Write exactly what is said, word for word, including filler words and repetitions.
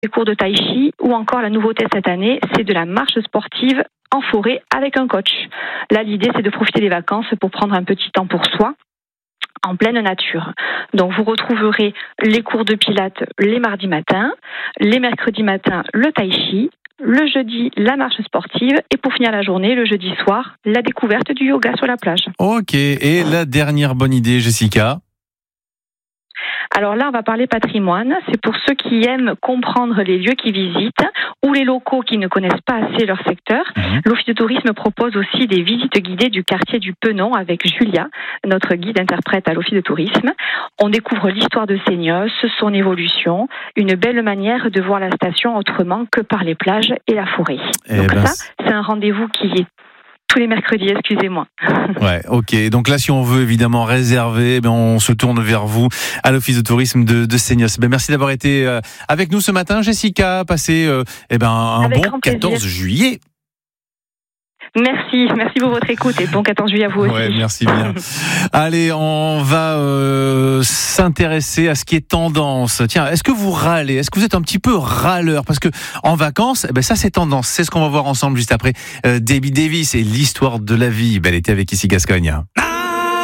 des cours de tai chi ou encore la nouveauté cette année, c'est de la marche sportive en forêt avec un coach. Là, l'idée, c'est de profiter des vacances pour prendre un petit temps pour soi en pleine nature. Donc, vous retrouverez les cours de pilates les mardis matins, les mercredis matins, le tai chi, le jeudi, la marche sportive et pour finir la journée, le jeudi soir, la découverte du yoga sur la plage. Ok, et la dernière bonne idée, Jessica ? Alors là, on va parler patrimoine. C'est pour ceux qui aiment comprendre les lieux qu'ils visitent ou les locaux qui ne connaissent pas assez leur secteur. Mmh. L'Office de tourisme propose aussi des visites guidées du quartier du Penon avec Julia, notre guide interprète à l'Office de tourisme. On découvre l'histoire de Seignos, son évolution, une belle manière de voir la station autrement que par les plages et la forêt. Et Donc ben ça, c'est un rendez-vous qui est tous les mercredis, excusez-moi. Ouais, ok. Donc là, si on veut évidemment réserver, ben on se tourne vers vous à l'Office de tourisme de, de Seignos. Ben merci d'avoir été avec nous ce matin, Jessica. Passez euh, eh ben un avec bon quatorze juillet. Merci, merci pour votre écoute et bon quatorze juillet à vous aussi. Ouais, merci bien. Allez, on va euh, s'intéresser à ce qui est tendance. Tiens, est-ce que vous râlez ? Est-ce que vous êtes un petit peu râleur ? Parce que en vacances, eh ben ça c'est tendance. C'est ce qu'on va voir ensemble juste après. Euh, Debbie Davis et l'histoire de la vie. Bel été avec Ici Gascogne.